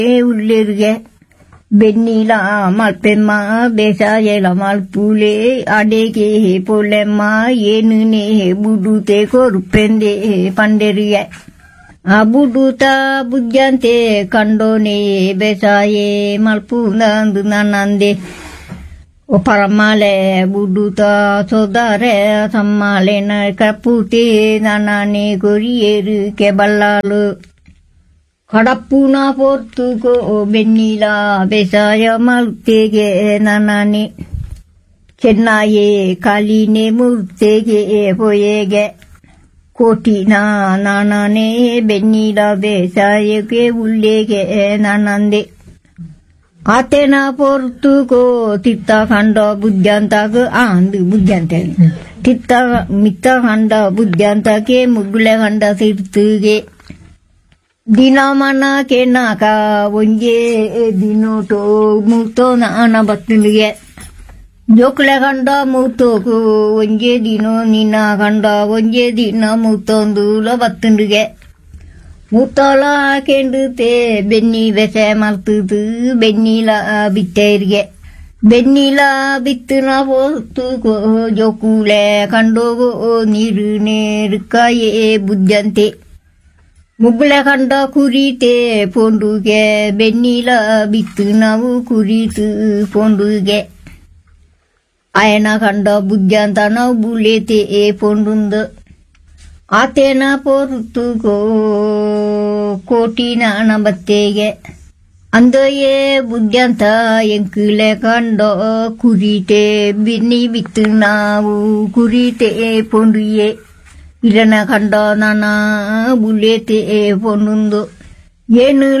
ಉಳ್ಳಿರ್ಗೆ ಬೆನ್ನಿಲ ಮಲ್ಪೆಮ್ಮ ಬೇಸಾಯಲ ಮಲ್ಪುಲೆ ಅಡೆಗೆ ಪೊಲೆಮ್ಮ ಏನುನೆ ಬುಡುತೆ ಕೊರುಪೆಂದೆ ಪಂಡೆರಿಗೆ ಆ ಬುಡುತ ಬುಜ್ಜಂತೆ ಕಂಡೋನೆ ಬೇಸಾಯೆ ಮಲ್ಪುಂದಂದು ನನ್ನಂದೆ ಪರಮಾಲೆ ಬುಡುತ ಸೋದರೆ ಸಮ್ಮಾಲೆನ ಕಪೂತೆ ನನ್ನನೆ ಕೊರಿಯೇರು ಕೆಬಲ್ಲಾಲು ಕಡಪ್ಪುನ ಪೊರ್ತುಕೋ ಬೆನ್ನಿಲ ಬೇಸಾಯ ಮಲ್ತೆಗೆ ನನ್ನನೆ ಚೆನ್ನಾಯೇ ಕಾಲಿನೆ ಮುರ್ತೆಗೆ ಪೊಯೆಗೆ ಕೋಟಿನ ನಾನೇ ಬೆನ್ನಿಲ ಬೇಸಾಯಕ್ಕೆ ಉಳ್ಳೆಗೆ ನನ್ನಂದೆ ಆತೆನ ಪೊರ್ತುಕೋ ತಿತ್ತ ಕಂಡ ಬುದ್ಧಂತಾಗ ಅಂದು ಬುದ್ಧಂತ ತಿತ್ತ ಮಿತ್ತ ಕಂಡ ಬುದ್ಧಂತಕ್ಕೆ ಮುಗ್ಗುಳೆ ಕಂಡ ಸಿರ್ತುಗೆ ದಿನ ಮನ ಕೆನಾಕ ಒಂಜೆ ದಿನೋಟೋ ಮೂತೋ ನಾನ ಬತ್ತನಿಗೆ ಜೋಕ್ಲೆ ಕಂಡ ಮೂತೋಕು ಒಂಜೆ ದಿನೋ ನಿನ್ನ ಕಂಡ ಒಂಜೆ ದಿನ ಮೂತೊಂದುಲ ಬತ್ತನಿಗೆ ಮೂತೋಲ ಕೆಂಡುತ್ತೆ ಬೆನ್ನಿ ಬೆಸೆ ಮಲ್ತುದು ಬೆನ್ನಿಲ ಬಿತ್ತೇರಿಗೆ ಬೆನ್ನಿಲ ಬಿತ್ತನ ಪೋರ್ತುಕೋ ಜೋಕುಲೆ ಕಂಡೋಗೋ ನೀರು ನೇರುಕಾಯೇ ಬುದ್ಧಂತೆ ಮುಗ್ಗುಳೆ ಕಂಡ ಕುರಿತೆ ಪೊಂಡುಗೆ ಬೆನ್ನಿಲ ಬಿತ್ತು ನಾವು ಕುರಿತು ಪೊಂಡುಗೆ ಆಯನ ಕಂಡ ಬುದ್ಧಂತ ನಾವು ಬುಲೆತೆ ಪೊಂಡುಂದು ಆತೇನ ಪೊರ್ತುಕೋ ಕೋಟಿ ನಾನ ಬತ್ತೆಗೆ ಅಂದಯೇ ಬುದ್ಧಂತ ಎಂಕುಲೆ ಕಂಡ ಕುರಿತೆ ಬೆನ್ನಿ ಬಿತ್ತು ನಾವು ಕುರಿತೆ ಪೊಂಡುಯೆ ಇರನ ಕಂಡ ನಾನ ಬುಲೆತೆ ಪೊಂಡುಂದು ಏನು